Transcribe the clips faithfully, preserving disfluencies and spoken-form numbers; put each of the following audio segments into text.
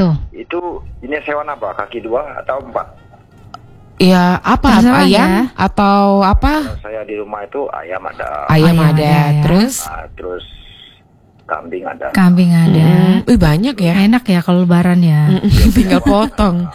tuh? Itu ini hewan apa? Kaki dua atau empat? Ya apa? Terserah Ayam ya. atau apa? Kalau saya di rumah itu ayam ada, Ayam, Ayam ada, ada, ya. terus ah, terus kambing ada. Kambing ada. Hmm, wih banyak ya. Enak ya kalau lebaran ya. Tinggal potong.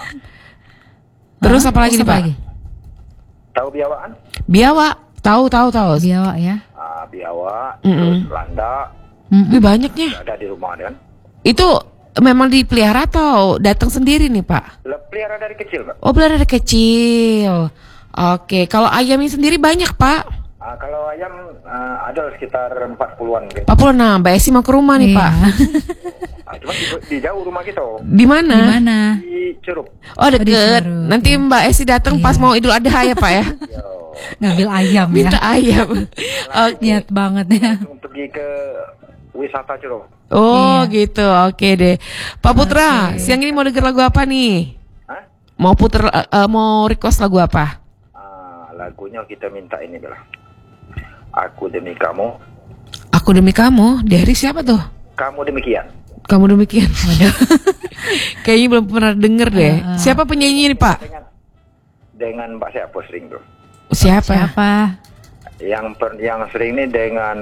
Terus Hah? apa lagi Terus nih Pak? Tahu biawaan? Biawak, tahu tahu tahu. Biawak ya. Ah, biawak, Mm-mm. terus landak Mm-mm. Wih banyaknya. ada di rumah kan? Itu memang dipelihara atau datang sendiri nih Pak? Lah, pelihara dari kecil, Pak. Oh pelihara dari kecil. Oke, kalau ayamnya sendiri banyak Pak. Ah, kalau ayam ah, ada sekitar empat puluhan gitu. Pak Puluh nah, Mbak Esi mau ke rumah nih Iya. Pak. Ah, cuma di, di jauh rumah kita, Di mana? Di mana? di Cerup. Oh deket. Disuruh. Nanti Mbak Esi datang Iya. pas mau Idul Adha ya Pak ya. Yo, Ngambil ayam ya. Minta ayam. Oke. Niat banget ya. langsung pergi ke wisata Cerup. Oh Iya. gitu, oke deh. Pak Putra, siang ini mau denger lagu apa nih? Hah? Mau puter, eh, eh, mau request lagu apa? Ah, lagunya kita minta ini Bella. Aku demi kamu, Aku demi kamu, dari siapa tuh? kamu demikian. Kamu demikian. Kayaknya belum pernah denger deh. Siapa penyanyi ini Pak? Dengan dengan Mbak siapa sering tuh? Siapa? Siapa? Yang per, yang sering ini dengan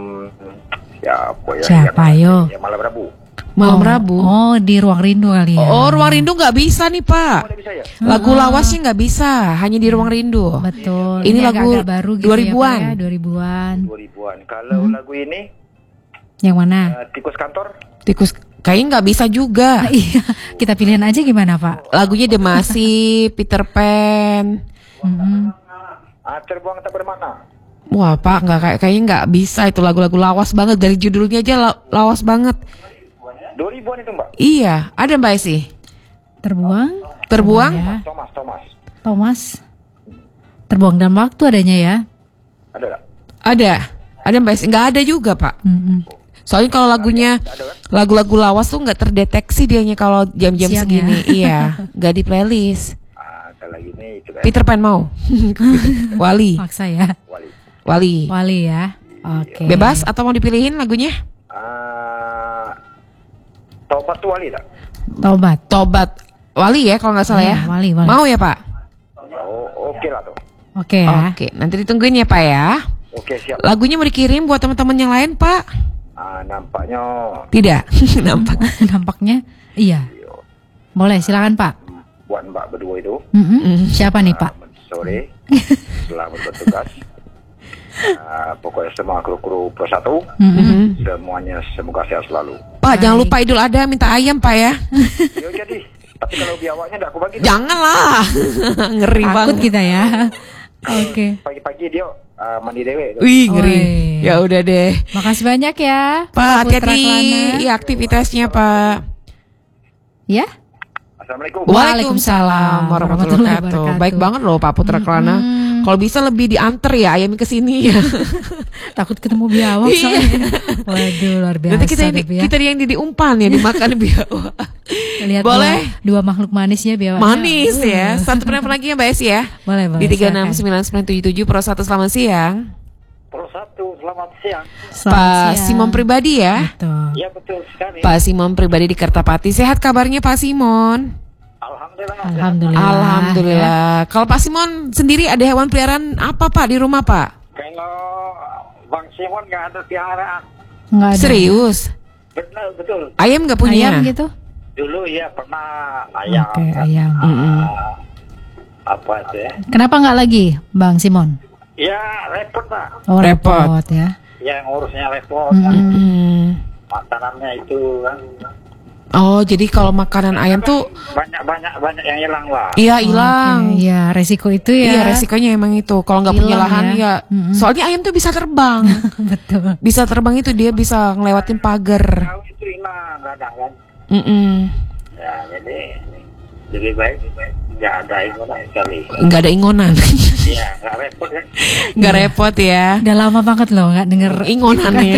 siapa ya? Siapa, yang, yo? yang malam Rabu. Malam Oh, Rabu. Oh, di Ruang Rindu kali ya. Oh, Ruang Rindu nggak bisa nih Oh, Pak. udah bisa ya? Lagu lawasnya nggak bisa, hanya di Ruang Rindu. Betul. Ini lagu agak-agak baru gitu dua ribuan. ya, Pak ya, dua ribuan. dua ribuan. Kalau lagu ini Yang mana? eh, tikus kantor. Tikus kayaknya nggak bisa juga. Iya, kita pilihin aja gimana, Pak? Lagunya Demasi, Peter Pan. Mm-mm. Ah, terbuang tak bermakna. Wah Pak, nggak kayak kayaknya nggak bisa itu lagu-lagu lawas banget dari judulnya aja la- lawas banget. dua ribuan itu Mbak. Iya, ada Mbak Esi. Terbuang? Terbuang? Ya. Thomas, Thomas. Thomas. Terbuang dalam waktu adanya ya. Ada nggak? Ada, ada Mbak Esi. Nggak ada juga Pak. Mm-mm. Soalnya kalau lagunya lagu-lagu lawas tuh nggak terdeteksi dianya kalau jam-jam Siang segini. Iya, nggak di playlist. Ah, kalau ini itu kan Peter Pan mau. Wali, Maksa ya. Wali. Wali. Wali ya. Oke. Bebas atau mau dipilihin lagunya? Ah, Tobat tuh Wali tak? Tobat. Tobat. Wali ya kalau nggak salah Iya, ya. Wali, Wali. Mau ya Pak? Oh, oke lah tuh. Oke ya. Oke, nanti ditungguin ya Pak ya. Oke, siap. Lagunya mau dikirim buat teman-teman yang lain Pak? Ah, nampaknya Tidak, nampak. Nampaknya iya. Boleh, silakan Pak. buat Mbak berdua itu. Mm-mm. Siapa nih Pak? Selamat sore. Selamat bertugas. Ah, pokoknya semua kru-kru persatu. Mm-mm. Semuanya semoga sehat selalu. Pak, jangan lupa Idul Adha minta ayam Pak ya. Yo jadi, tapi kalau biawaknya enggak aku bagi. Janganlah. Ngeri Takut banget. kita ya. Oke. Pagi-pagi dia ah, mandi dewe. Wih, ngeri. Oi. Ya udah deh. Makasih banyak ya. Pak, Putra hati-hati Kelana. di aktivitasnya Pak. Ya. Assalamualaikum. Waalaikumsalam warahmatullahi wabarakatuh. wabarakatuh. Baik banget loh Pak Putra Kelana. Kalau bisa lebih diantar ya ayamnya ke sini ya. Takut ketemu biawak Iya. soalnya. Waduh, luar biasa. Nanti kita yang, tapi ya. kita yang di diumpan ya dimakan biawak. Lihat Boleh. Dua, dua makhluk manis ya biawaknya. Manis ya. Satu penelpon lagi ya Mbak Esi ya. Boleh, boleh. Di tiga enam silakan. sembilan sembilan tujuh tujuh Pro satu selamat siang. Pro satu, selamat siang. Selamat Pak siang. Simon pribadi ya. Betul. Ya betul sekali. Pak Simon pribadi di Kertapati. Sehat kabarnya Pak Simon? Alhamdulillah. Alhamdulillah. Alhamdulillah. Kalau Pak Simon sendiri ada hewan peliharaan apa Pak di rumah Pak? Kalau Bang Simon nggak ada piaraan. Enggak ada. Serius? Benar betul. Ayam nggak punya? Ayam gitu? Dulu ya pernah ayam. Oke, ayam. Ah, apa itu ya? Kenapa enggak lagi, Bang Simon? Ya repot Pak. Oh, Repot. repot ya. Yang ngurusnya repot. Mm-mm. Hmm. Makanannya itu kan Oh, jadi kalau makanan ayam tuh banyak banyak banyak yang hilang lah. iya hilang. Oke, ya, resiko itu ya. Iya resikonya emang itu. Kalau nggak punya Hilang lahan ya. ya. Mm-mm. Soalnya ayam tuh bisa terbang. Betul. Bisa terbang itu dia bisa ngelewatin pagar. Tahu itu hilang kadang kan. Mm-mm. Ya jadi lebih baik nggak ada itu sekali. Nggak ada ingonan. Iya nggak repot kan. Nggak repot ya. Udah lama banget loh nggak denger Ingonannya.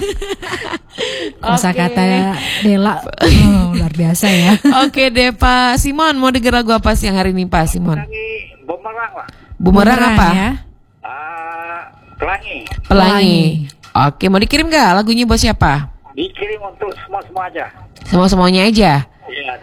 kosa Oke. kata Dela. Oh, luar biasa ya. Oke deh Pak Simon, mau denger lagu apa siang hari ini Pak Simon? Lagi bumerang lah. Bumerang apa? ya. Ah, pelangi Pelangi. Oke, mau dikirim nggak lagunya buat siapa? dikirim untuk semua semua aja. Semua semuanya aja. Iya.